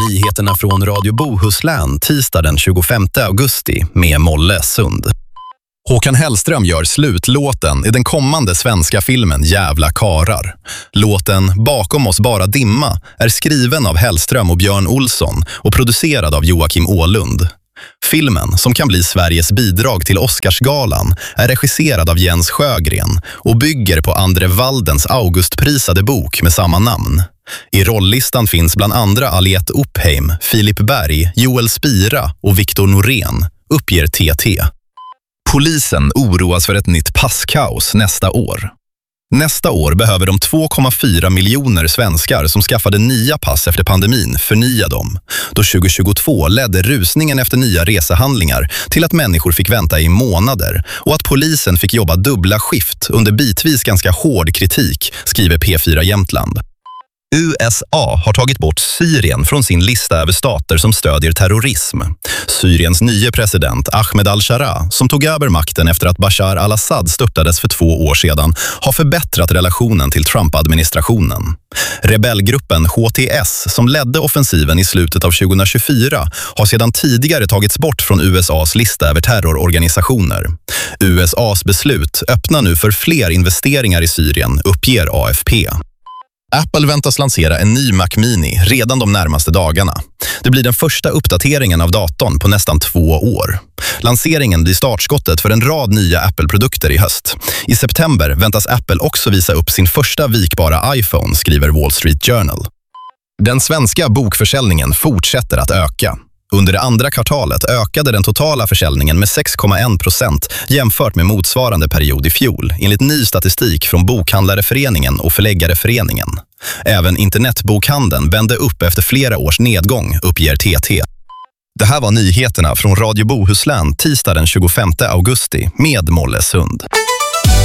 Nyheterna från Radio Bohuslän tisdag den 25 augusti med Molle Sund. Håkan Hellström gör slutlåten i den kommande svenska filmen Jävla karar. Låten Bakom oss bara dimma är skriven av Hellström och Björn Olsson och producerad av Joakim Åhlund. Filmen, som kan bli Sveriges bidrag till Oscarsgalan, är regisserad av Jens Sjögren och bygger på Andre Waldens Augustprisade bok med samma namn. I rolllistan finns bland andra Aliette Oppheim, Filip Berg, Joel Spira och Viktor Norén, uppger TT. Polisen oroas för ett nytt passkaos nästa år. Nästa år behöver de 2,4 miljoner svenskar som skaffade nya pass efter pandemin förnya dem. Då 2022 ledde rusningen efter nya resehandlingar till att människor fick vänta i månader och att polisen fick jobba dubbla skift under bitvis ganska hård kritik, skriver P4 Jämtland. USA har tagit bort Syrien från sin lista över stater som stödjer terrorism. Syriens nye president Ahmed al-Shara, som tog över makten efter att Bashar al-Assad störtades för 2 år sedan, har förbättrat relationen till Trump-administrationen. Rebellgruppen HTS, som ledde offensiven i slutet av 2024, har sedan tidigare tagits bort från USAs lista över terrororganisationer. USAs beslut öppnar nu för fler investeringar i Syrien, uppger AFP. Apple väntas lansera en ny Mac Mini redan de närmaste dagarna. Det blir den första uppdateringen av datorn på nästan 2 år. Lanseringen blir startskottet för en rad nya Apple-produkter i höst. I september väntas Apple också visa upp sin första vikbara iPhone, skriver Wall Street Journal. Den svenska bokförsäljningen fortsätter att öka. Under det andra kvartalet ökade den totala försäljningen med 6,1% jämfört med motsvarande period i fjol, enligt ny statistik från Bokhandlareföreningen och Förläggareföreningen. Även internetbokhandeln vände upp efter flera års nedgång, uppger TT. Det här var nyheterna från Radio Bohuslän tisdag den 25 augusti med Molle Sund.